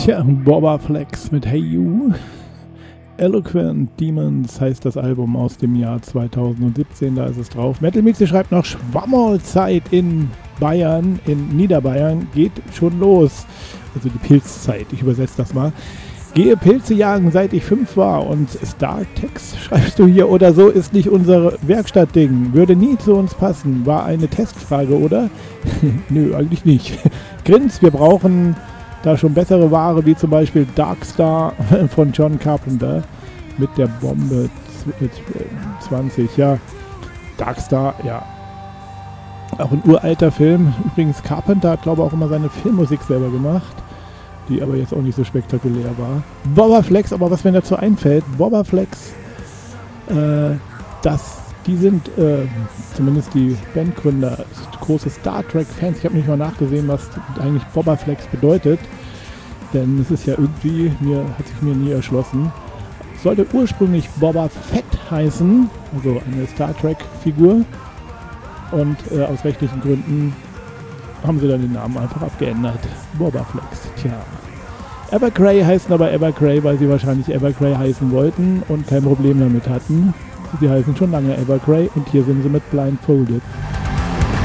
Tja, Boba Flex mit Hey You. Eloquent Demons heißt das Album aus dem Jahr 2017, da ist es drauf. Metal Mixe schreibt noch Schwammerlzeit in Bayern, in Niederbayern, geht schon los. Also die Pilzzeit, ich übersetze das mal. Gehe Pilze jagen, seit ich 5 war. Und Startex schreibst du hier oder so, ist nicht unser Werkstattding. Würde nie zu uns passen. War eine Testfrage, oder? Nö, eigentlich nicht. Grins, wir brauchen da schon bessere Ware, wie zum Beispiel Darkstar von John Carpenter mit der Bombe 20. Ja, Darkstar, ja. Auch ein uralter Film. Übrigens, Carpenter hat, glaube ich, auch immer seine Filmmusik selber gemacht, die aber jetzt auch nicht so spektakulär war. Boba Flex, aber was mir dazu einfällt, Boba Flex, die sind, zumindest die Bandgründer, große Star Trek-Fans. Ich habe nicht mal nachgesehen, was eigentlich Boba Flex bedeutet, denn es ist ja irgendwie, hat sich mir nie erschlossen. Sollte ursprünglich Boba Fett heißen, also eine Star Trek-Figur, und aus rechtlichen Gründen haben sie dann den Namen einfach abgeändert. Boba Flex, tja. Evergrey heißen aber Evergrey, weil sie wahrscheinlich Evergrey heißen wollten und kein Problem damit hatten. Sie heißen schon lange Evergrey und hier sind sie mit Blindfolded.